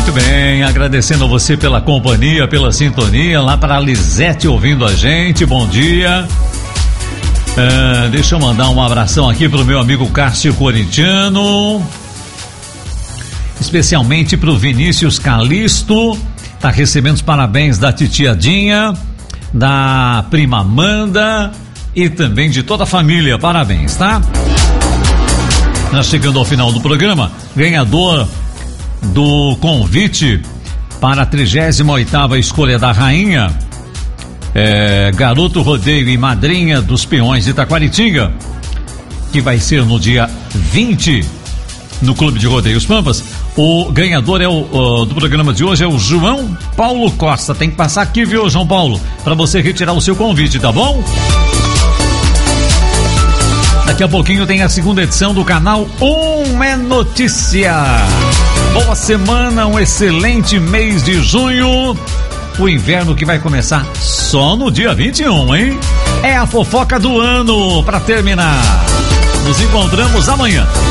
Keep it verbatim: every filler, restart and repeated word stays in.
Muito bem, agradecendo a você pela companhia, pela sintonia, lá para a Lisete ouvindo a gente, bom dia. Uh, deixa eu mandar um abração aqui pro meu amigo Cássio Corintiano, especialmente pro Vinícius Calisto, tá recebendo os parabéns da titiadinha, da prima Amanda e também de toda a família, parabéns, tá? Nós chegando ao final do programa, ganhador do convite para a trigésima oitava escolha da rainha, é, Garoto Rodeio e Madrinha dos Peões de Taquaritinga, que vai ser no dia vinte no Clube de Rodeios Pampas. O ganhador é o, o, do programa de hoje é o João Paulo Costa. Tem que passar aqui, viu, João Paulo, para você retirar o seu convite, tá bom? Daqui a pouquinho tem a segunda edição do canal Um é Notícia. Boa semana, um excelente mês de junho. O inverno que vai começar só no dia vinte e um, hein? É a fofoca do ano para terminar. Nos encontramos amanhã.